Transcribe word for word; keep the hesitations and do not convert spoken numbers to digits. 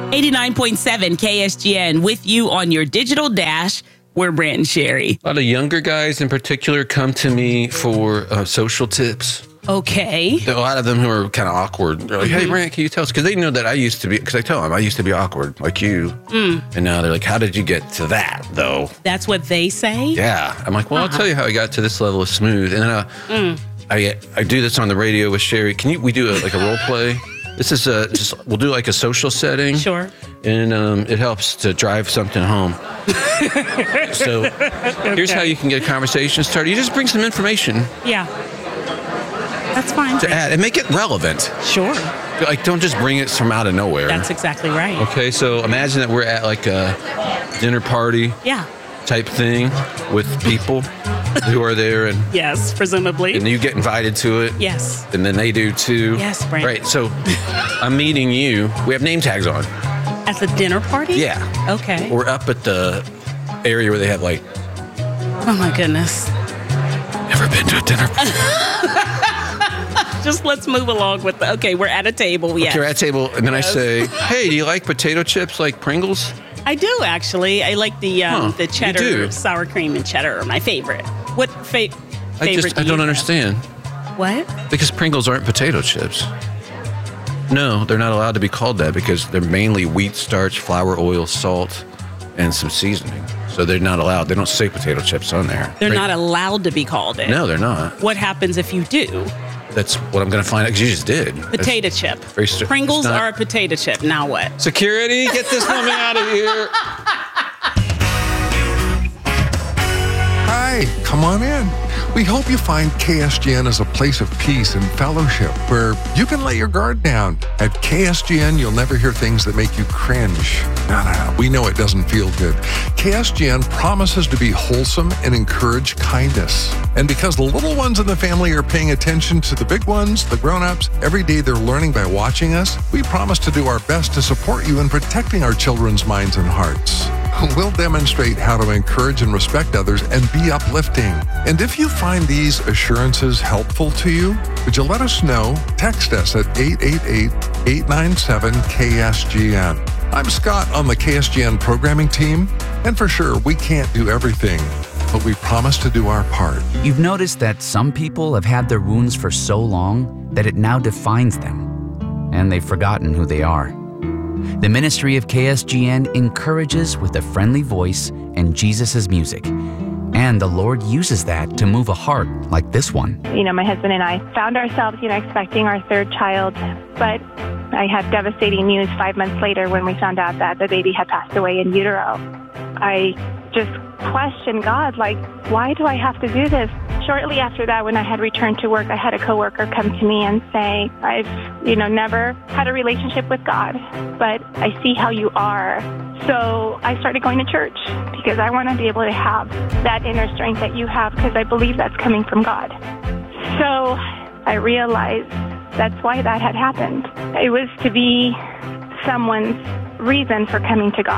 eighty-nine point seven K S G N with you on your digital dash. We're Brant and Sherry. A lot of younger guys in particular come to me for uh, social tips. Okay. A lot of them who are kind of awkward. They're like, hey, Brant, can you tell us? Because they know that I used to be, because I tell them I used to be awkward like you. Mm. And now they're like, how did you get to that, though? That's what they say? Yeah. I'm like, well, uh-huh. I'll tell you how I got to this level of smooth. And then uh, mm. I I do this on the radio with Sherry. Can you, we do a, like a role play? This is a, just, we'll do like a social setting. Sure. And um, it helps to drive something home. So here's Okay. how you can get a conversation started. You just bring some information. Yeah. That's fine. To add and make it relevant. Sure. Like, don't just bring it from out of nowhere. That's exactly right. Okay, so imagine that we're at like a dinner party Yeah. type thing with people who are there, and Yes, presumably. and you get invited to it. Yes. And then they do too. Yes, Brant. Right. So I'm meeting you. We have name tags on. At the dinner party? Yeah. Okay. We're up at the area where they have like. Oh, my goodness. Never been to a dinner party. Just let's move along with the, okay, we're at a table, yes. Okay, we're at a table, and then Yes. I say, hey, do you like potato chips like Pringles? I do, actually. I like the um, Huh, the you cheddar, do? sour cream and cheddar are my favorite. What fa- favorite I just, do I you don't have? understand. What? Because Pringles aren't potato chips. No, they're not allowed to be called that because they're mainly wheat starch, flour, oil, salt, and some seasoning. So they're not allowed. They don't say potato chips on there. They're Right? not allowed to be called it. No, they're not. What happens if you do? That's what I'm going to find out because you just did. Potato chip. very str- Pringles it's not- are a potato chip. Now what? Security, get this woman out of here. Hi, come on in. We hope you find K S G N as a place of peace and fellowship where you can let your guard down. At K S G N, you'll never hear things that make you cringe. No, no, no. We know it doesn't feel good. K S G N promises to be wholesome and encourage kindness. And because the little ones in the family are paying attention to the big ones, the grown-ups, every day they're learning by watching us, we promise to do our best to support you in protecting our children's minds and hearts. We'll demonstrate how to encourage and respect others and be uplifting. And if you find these assurances helpful to you, would you let us know? Text us at eight eight eight, eight nine seven, K S G N. I'm Scott on the K S G N programming team, and for sure, we can't do everything, but we promise to do our part. You've noticed that some people have had their wounds for so long that it now defines them, and they've forgotten who they are. The ministry of K S G N encourages with a friendly voice and Jesus' music. And the Lord uses that to move a heart like this one. You know, my husband and I found ourselves, you know, expecting our third child, but I had devastating news five months later when we found out that the baby had passed away in utero. I just questioned God, like, why do I have to do this? Shortly after that, when I had returned to work, I had a coworker come to me and say, I've, you know, never had a relationship with God, but I see how you are. So I started going to church because I want to be able to have that inner strength that you have because I believe that's coming from God. So I realized that's why that had happened. It was to be someone's reason for coming to God.